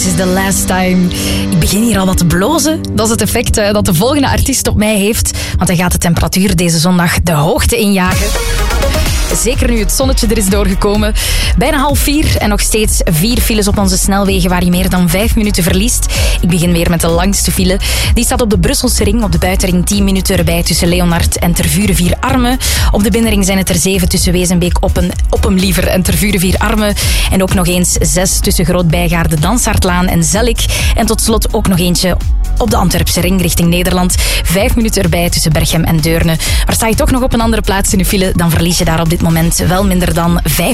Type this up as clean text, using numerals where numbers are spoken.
This is the last time. Ik begin hier al wat te blozen. Dat is het effect dat de volgende artiest op mij heeft. Want hij gaat de temperatuur deze zondag de hoogte injagen. Zeker nu het zonnetje er is doorgekomen. Bijna 3:30 en nog steeds 4 files op onze snelwegen waar je meer dan 5 minuten verliest. Ik begin weer met de langste file. Die staat op de Brusselse ring. Op de buitenring 10 minuten erbij tussen Leonard en Tervuren-Vier-Armen. Op de binnenring zijn het er 7 tussen Wezenbeek Oppenliever en Tervuren-Vier-Armen. En ook nog eens 6 tussen Groot-Bijgaarde, Dansaardlaan en Zellik. En tot slot ook nog eentje op de Antwerpse ring richting Nederland. 5 minuten erbij tussen Berchem en Deurne. Maar sta je toch nog op een andere plaats in de file, dan verlies je daar op dit moment wel minder dan 5